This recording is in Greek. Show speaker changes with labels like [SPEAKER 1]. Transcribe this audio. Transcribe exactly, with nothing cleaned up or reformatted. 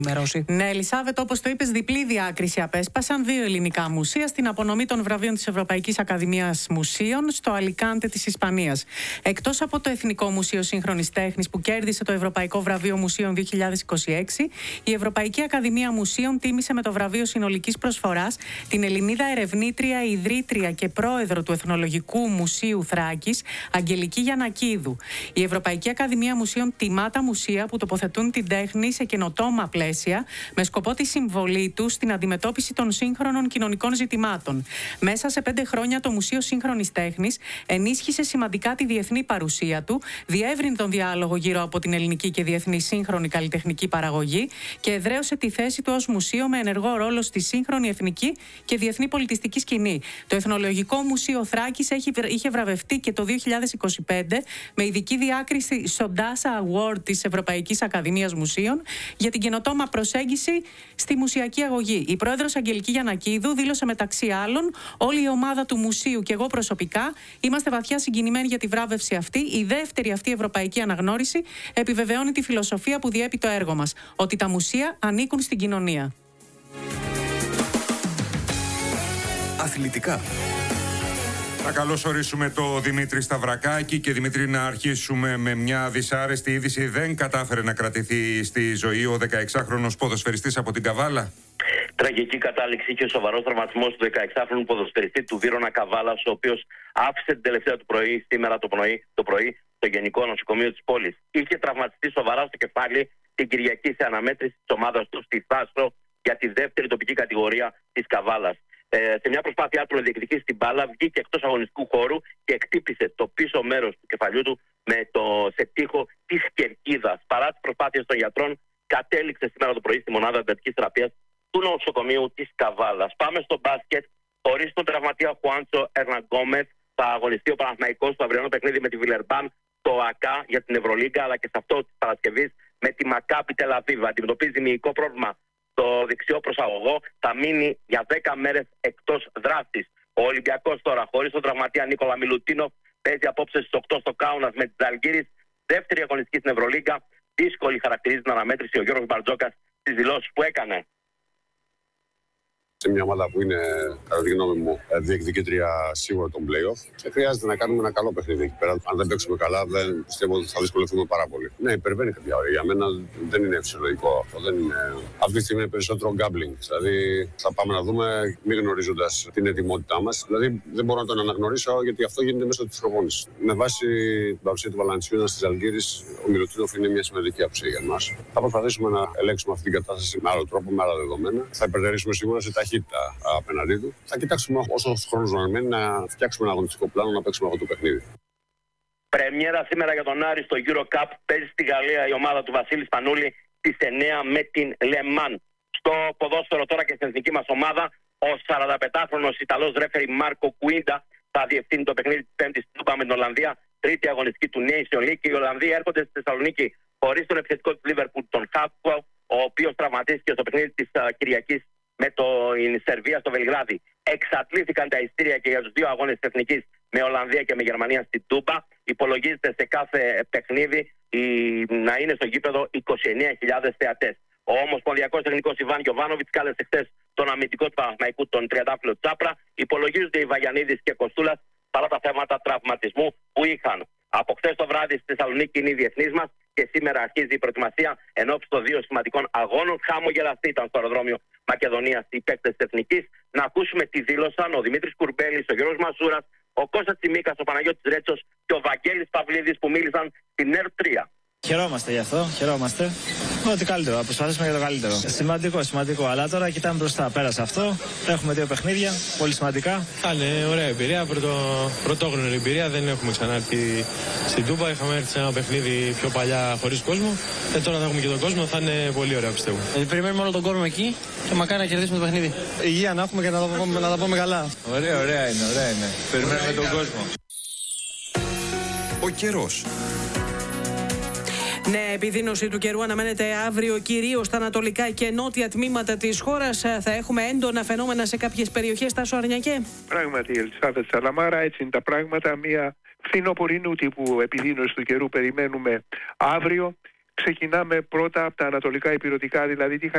[SPEAKER 1] Ναι, Ελισάβετ, όπως το είπες, διπλή διάκριση απέσπασαν δύο ελληνικά μουσεία στην απονομή των βραβείων της Ευρωπαϊκής Ακαδημίας Μουσείων στο Αλικάντε της Ισπανίας. Εκτός από το Εθνικό Μουσείο Σύγχρονης Τέχνης που κέρδισε το Ευρωπαϊκό Βραβείο Μουσείων δύο χιλιάδες είκοσι έξι, η Ευρωπαϊκή Ακαδημία Μουσείων τίμησε με το βραβείο συνολικής προσφοράς την Ελληνίδα ερευνήτρια, ιδρύτρια και πρόεδρο του Εθνολογικού Μουσείου Θράκης, Αγγελική Γιαννακίδου. Η Ευρωπαϊκή Ακαδημία Μουσείων τιμά τα μουσεία που τοποθετούν την τέχνη σε καινοτόμα πλαίσια, με σκοπό τη συμβολή του στην αντιμετώπιση των σύγχρονων κοινωνικών ζητημάτων. Μέσα σε πέντε χρόνια το Μουσείο Σύγχρονης Τέχνης ενίσχυσε σημαντικά τη διεθνή παρουσία του, διεύρυνε τον διάλογο γύρω από την ελληνική και διεθνή σύγχρονη καλλιτεχνική παραγωγή και εδραίωσε τη θέση του ως μουσείο με ενεργό ρόλο στη σύγχρονη εθνική και διεθνή πολιτιστική σκηνή. Το Εθνολογικό Μουσείο Θράκης είχε βραβευτεί και το δύο χιλιάδες είκοσι πέντε με ειδική διάκριση στο ντάσα Award της Ευρωπαϊκής Ακαδημίας Μουσείων για την καινοτόμα προσέγγιση στη μουσιακή αγωγή. Η πρόεδρος Αγγελική Γιαννακίδου δήλωσε μεταξύ άλλων: όλη η ομάδα του μουσείου και εγώ προσωπικά είμαστε βαθιά συγκινημένοι για τη βράβευση αυτή. Η δεύτερη αυτή ευρωπαϊκή αναγνώριση επιβεβαιώνει τη φιλοσοφία που διέπει το έργο μας, ότι τα μουσεία ανήκουν στην κοινωνία.
[SPEAKER 2] Αθλητικά.
[SPEAKER 3] Να καλωσορίσουμε το Δημήτρη Σταυρακάκη και Δημήτρη, να αρχίσουμε με μια δυσάρεστη είδηση. Δεν κατάφερε να κρατηθεί στη ζωή ο δεκαεξάχρονος ποδοσφαιριστής από την Καβάλα.
[SPEAKER 4] Τραγική κατάληξη και ο σοβαρός τραυματισμός του δεκαεξάχρονου ποδοσφαιριστή του Βύρωνα Καβάλας, ο οποίος άφησε την τελευταία του πρωί σήμερα το πρωί, το πρωί στο Γενικό Νοσοκομείο της πόλης. Είχε τραυματιστεί σοβαρά στο κεφάλι την Κυριακή σε αναμέτρηση της ομάδας του στη Θάσο για τη δεύτερη τοπική κατηγορία της Καβάλας. Ε, σε μια προσπάθειά του να διεκδικήσει την μπάλα, βγήκε εκτός αγωνιστικού χώρου και εκτύπησε το πίσω μέρος του κεφαλιού του με το, σε τοίχο της κερκίδας. Παρά τις προσπάθειες των γιατρών, κατέληξε σήμερα το πρωί στη μονάδα εντατικής θεραπείας του νοσοκομείου της Καβάλας. Πάμε στο μπάσκετ. Χωρίς τον τραυματία Χουάντσο Ερναγκόμεθ, θα αγωνιστεί ο Παναθηναϊκός στο αυριανό παιχνίδι με τη Βιλερμπάν, το ΑΚΑ για την Ευρωλίγκα, αλλά και σε αυτό της Παρασκευής με τη Μακάπη Τελαβίβ. Αντιμετωπίζει μυϊκό πρόβλημα το δεξιό προσαγωγό, θα μείνει για δέκα μέρες εκτός δράσης. Ο Ολυμπιακός τώρα, χωρίς τον τραυματία Νίκολα Μιλουτίνοφ, παίζει απόψε στις οκτώ στο Κάουνας με τη Ζαλγκίρις, δεύτερη αγωνιστική στην Ευρωλίγκα. Δύσκολη χαρακτηρίζει την αναμέτρηση ο Γιώργος Μπαρτζόκας στις δηλώσεις που έκανε.
[SPEAKER 5] Σε μια ομάδα που είναι, κατά τη γνώμη μου, διεκδικήτρια σίγουρα των play-off, και χρειάζεται να κάνουμε ένα καλό παιχνίδι εκεί πέρα. Αν δεν παίξουμε καλά, δεν πιστεύω ότι θα δυσκολευτούμε πάρα πολύ. Ναι, υπερβαίνει κάποια ώρα. Για μένα δεν είναι φυσιολογικό αυτό. Δεν είναι... Αυτή τη στιγμή είναι περισσότερο gambling. Δηλαδή, θα πάμε να δούμε, μη γνωρίζοντας την ετοιμότητά μας. Δηλαδή, δεν μπορώ να τον αναγνωρίσω, γιατί αυτό γίνεται μέσω της προπόνησης. Με βάση την παρουσία του Βαλαντσιούνα στις Ζαλγκίρις, ο Μιλουτίνοφ είναι μια σημαντική απουσία για εμάς. Θα προσπαθήσουμε να ελέγξουμε αυτή την κατάσταση με άλλο τρόπο, με άλλα δεδομένα. Θα υπερτερήσουμε σίγουρα σε ταχύτητα απέναντί του. Θα κοιτάξουμε όσο χρόνος να μένει να φτιάξουμε ένα αγωνιστικό πλάνο να παίξουμε αυτό το παιχνίδι.
[SPEAKER 4] Πρεμιέρα σήμερα για τον Άρη στο EuroCup. Παίζει στη Γαλλία η ομάδα του Βασίλη Σπανούλη στις εννιά με την Λεμάν. Στο ποδόσφαιρο τώρα και στην εθνική μας ομάδα, ο σαρανταπεντάχρονος Ιταλός ρέφερι Μάρκο Κουίντα θα διευθύνει το παιχνίδι της Πέμπτης στην Τούμπα με την Ολλανδία. Τρίτη αγωνιστική του Nation League. Οι Ολλανδοί έρχονται στη Θεσσαλονίκη χωρίς τον επιθετικό της Liverpool, τον Χάπκο, ο οποίος τραυματίστηκε στο παιχνίδι της uh, Κυριακής με την Σερβία στο Βελιγράδι. Εξατλήθηκαν τα ειστήρια και για τους δύο αγώνες της Εθνικής με Ολλανδία και με Γερμανία στην Τούμπα. Υπολογίζεται σε κάθε παιχνίδι η, να είναι στο γήπεδο είκοσι εννέα χιλιάδες θεατές. Ο Ομοσπονδιακός Τεχνικός Ιβάν Γιοβάνοβιτς κάλεσε χθες τον αμυντικό του Παναθηναϊκού, τον τριαντάφυλλο Τσάπρα. Υπολογίζονται οι Βαγιανίδης και Κοστούλας παρά τα θέματα τραυματισμού που είχαν. Από χθες το βράδυ στη Θεσσαλονίκη είναι η διεθνής μας και σήμερα αρχίζει η προετοιμασία ενόψει των δύο σημαντικών αγώνων. Χαμογελαστή ήταν στο αεροδρόμιο Μακεδονίας οι παίκτες της Εθνικής. Να ακούσουμε τι δήλωσαν ο Δημήτρης Κουρμπέλης, ο Γιώργος Μασούρας, ο Κώστας Τσιμίκας, ο Παναγιώτης Ρέτσος και ο Βαγγέλης Παυλίδης που μίλησαν στην ΕΡΤ τρία.
[SPEAKER 6] Χαιρόμαστε γι' αυτό, χαιρόμαστε. Ό,τι καλύτερο, θα προσπαθήσουμε για το καλύτερο. Σημαντικό, σημαντικό. Αλλά τώρα κοιτάμε μπροστά. Πέρασε αυτό. Έχουμε δύο παιχνίδια, πολύ σημαντικά.
[SPEAKER 7] Θα είναι ωραία εμπειρία, πρωτο, πρωτόγνωρη εμπειρία. Δεν έχουμε ξανάρθει στην Τούμπα. Είχαμε έρθει σε ένα παιχνίδι πιο παλιά χωρίς κόσμο. Και τώρα θα έχουμε και τον κόσμο, θα είναι πολύ ωραία πιστεύω.
[SPEAKER 8] Ε, περιμένουμε όλο τον κόσμο εκεί και μακάρι να κερδίσουμε το παιχνίδι.
[SPEAKER 6] Υγεία να έχουμε και να τα πούμε, να τα πούμε καλά.
[SPEAKER 7] Ωραία, ωραία είναι, ωραία είναι. Περιμένουμε τον κόσμο.
[SPEAKER 2] Ο καιρός.
[SPEAKER 1] Ναι, επιδείνωση του καιρού αναμένεται αύριο κυρίως στα ανατολικά και νότια τμήματα της χώρας. Θα έχουμε έντονα φαινόμενα σε κάποιες περιοχές, Τάσο Αρνιακέ.
[SPEAKER 9] Πράγματι, Ελισάβετ Σαλαμάρα, έτσι είναι τα πράγματα. Μια φθινοπορεινού τύπου επιδείνωση του καιρού περιμένουμε αύριο. Ξεκινάμε πρώτα από τα ανατολικά ηπειρωτικά, δηλαδή τι